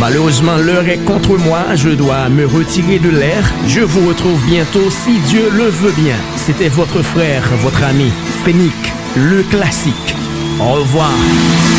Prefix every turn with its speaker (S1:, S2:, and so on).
S1: Malheureusement, l'heure est contre moi. Je dois me retirer de l'air. Je vous retrouve bientôt si Dieu le veut bien. C'était votre frère, votre ami, Fénique, le classique. Au revoir.